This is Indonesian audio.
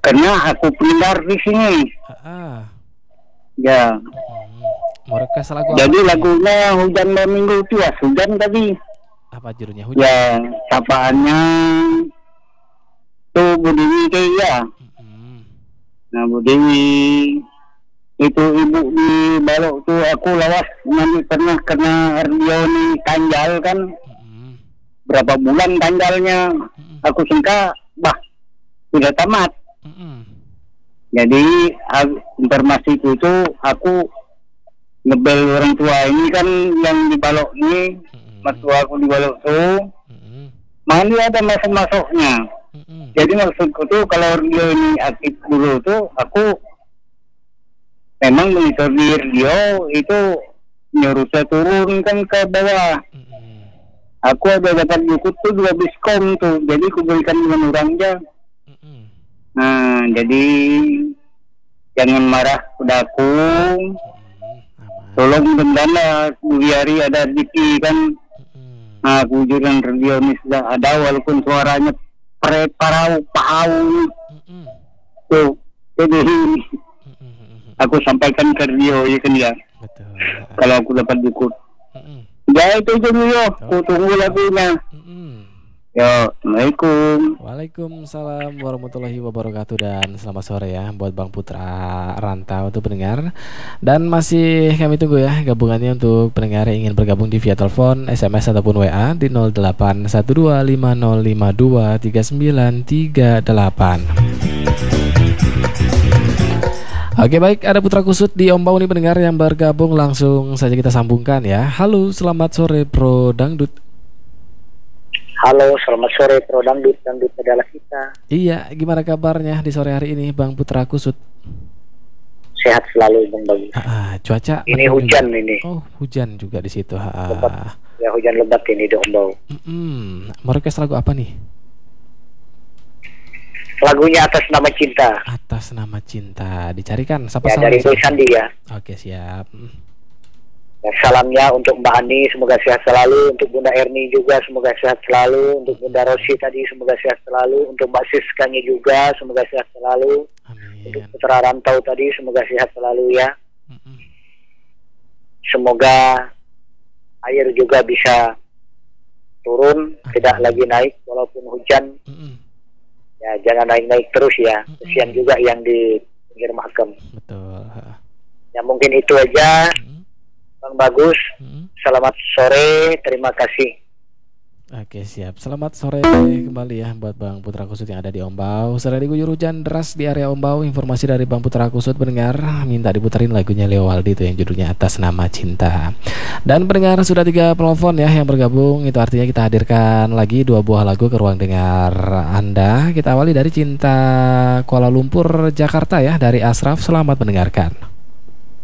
karena aku pendengar di sini. Ya. Mau request lagu apa? Jadi lagunya Hujan Minggu itu ya, hujan tadi. Apa judulnya? Hujan. Ya, sapaannya tuh Bu Dewi kayak ya. Nah Bu Dewi itu ibu di Balok tuh aku lawas nanti pernah kena Ardio nih tanjal kan. Berapa bulan tanjalnya. Aku sangka sudah tamat. Jadi informasi itu aku ngebel orang tua ini kan yang di Balok ini, mertua aku di Balok tuh, mana ada masuk-masuknya. Jadi maksudku tuh kalau dia ini aktif dulu tuh, aku memang monitor dia itu nyuruh saya turun kan ke bawah. Aku ada dapat buku tuh 2 biskom tuh, jadi aku berikan dengan orang aja. Nah, jadi jangan marah pada aku. Tolong bendana hari ada Diki kan. Nah, aku juran radio ini sudah ada walaupun suaranya parau. Tuh, jadi aku sampaikan ke radio ya kan ya. Betul. Kalau aku dapat buku. Ya itu dulu yo, aku tunggu lagunya. Yo, Assalamualaikum. Waalaikumsalam warahmatullahi wabarakatuh dan selamat sore ya buat Bang Putra Rantau untuk pendengar. Dan masih kami tunggu ya gabungannya untuk pendengar yang ingin bergabung di via telepon, SMS ataupun WA di 081250523938. Oke baik, ada Putra Kusut di Ombau nih pendengar yang bergabung, langsung saja kita sambungkan ya. Halo, selamat sore Pro Dangdut. Halo, selamat sore Pro Dangdut, Dangdut adalah kita. Iya, gimana kabarnya di sore hari ini Bang Putra Kusut? Sehat selalu Bang Bagus. Cuaca ini hujan ini. Oh, hujan juga di situ. Ya hujan lebat ini di Ombau. Mau request lagu apa nih? Lagunya Atas Nama Cinta. Atas Nama Cinta. Dicarikan siapa ya, dari Boy Sandi ya. Oke, siap. Ya, salamnya untuk Mbak Ani semoga sehat selalu, untuk Bunda Erni juga semoga sehat selalu, untuk Bunda Rosi tadi semoga sehat selalu, untuk Mbak Siskanya juga semoga sehat selalu. Amin. Untuk Putra Rantau tadi semoga sehat selalu ya. Semoga air juga bisa turun, tidak lagi naik walaupun hujan. Ya jangan naik-naik terus ya. Kesian juga yang di pinggir makam. Betul. Ya mungkin itu aja. Bang Bagus. Selamat sore, terima kasih. Oke, siap. Selamat sore kembali ya buat Bang Putra Kusut yang ada di Ombau. Sudah diguyur hujan deras di area Ombau. Informasi dari Bang Putra Kusut pendengar minta diputerin lagunya Leo Waldi itu yang judulnya Atas Nama Cinta. Dan pendengar sudah 3 telepon ya yang bergabung. Itu artinya kita hadirkan lagi 2 buah lagu ke ruang dengar Anda. Kita awali dari Cinta Kuala Lumpur Jakarta ya, dari Asraf. Selamat mendengarkan.